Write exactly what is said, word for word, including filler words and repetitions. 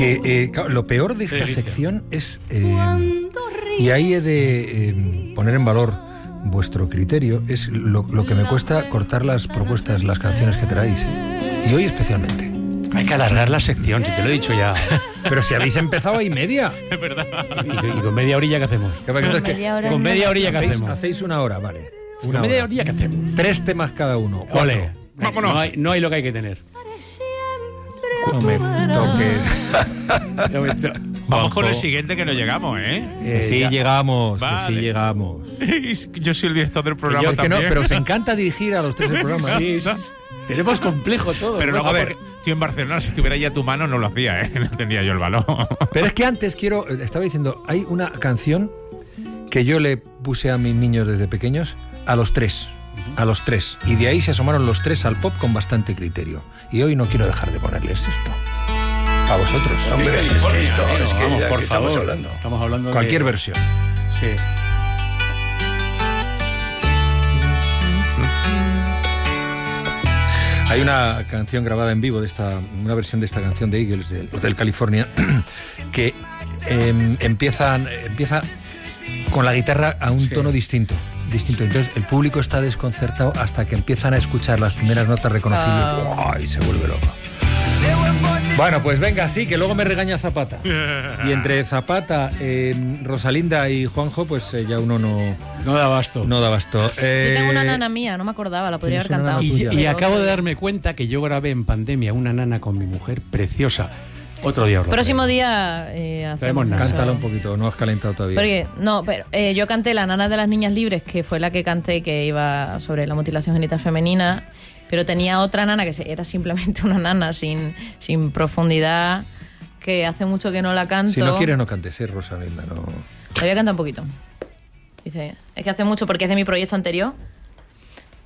Que eh, claro, lo peor de esta sección es, eh, y ahí he de eh, poner en valor vuestro criterio, es lo, lo que me cuesta cortar las propuestas, las canciones que traéis, ¿eh? Y hoy especialmente. Hay que alargar la sección, si te lo he dicho ya. Pero si habéis empezado ahí media. Es verdad. ¿Y, y con media orilla qué hacemos? ¿Qué, Con media hora con media orilla qué hacéis, hacemos? hacéis una hora, vale. Una ¿Con media hora. orilla qué hacemos? Tres temas cada uno. Ole. Vámonos. No hay, no hay lo que hay que tener. No me toques. Vamos con el siguiente que no llegamos, ¿eh? Que sí ya. llegamos, Vale. que sí llegamos. Yo soy el director del programa Yo es que también. no, pero os encanta dirigir a los tres el programa. Sí, sí. Tenemos complejo todo. Pero ¿no? luego, A ver. porque estoy en Barcelona, si estuviera ya a tu mano no lo hacía, ¿eh? No tenía yo el balón. Pero es que antes quiero, estaba diciendo, hay una canción que yo le puse a mis niños desde pequeños, a los tres, a los tres. Y de ahí se asomaron los tres al pop con bastante criterio. Y hoy no quiero dejar de ponerles esto. A vosotros. Hombre, es que esto, Bueno, es que vamos, ya por que estamos favor. hablando. Estamos hablando de Cualquier versión. Sí. Hay una canción grabada en vivo de esta, una versión de esta canción de Eagles del Hotel California que eh, empiezan, empieza con la guitarra a un Sí. tono distinto, distinto. Entonces el público está desconcertado hasta que empiezan a escuchar las primeras notas reconocibles. Ah. ¡Ay! Se vuelve loco. Bueno, pues venga, sí, que luego me regaña Zapata. Y entre Zapata, eh, Rosalinda y Juanjo, pues eh, ya uno no, No da abasto. no da abasto. Eh, Yo tengo una nana mía, no me acordaba, la podría haber ¿tienes una cantado. nana Y, tuya? y acabo de darme cuenta que yo grabé en pandemia una nana con mi mujer preciosa. Otro día os lo Próximo traigo. día eh, hacemos Traemos nana. eso. Cántala un poquito, no has calentado todavía. Porque, no, pero eh, yo canté La Nana de las Niñas Libres, que fue la que canté, que iba sobre la mutilación genital femenina, pero tenía otra nana que se- era simplemente una nana sin, sin profundidad, que hace mucho que no la canto. Si no quieres, no cantes, ¿eh, Rosalinda? No. La voy a cantar un poquito. Dice, es que hace mucho porque es de mi proyecto anterior.